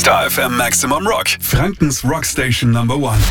Star FM Maximum Rock. Frankens Rockstation Number One.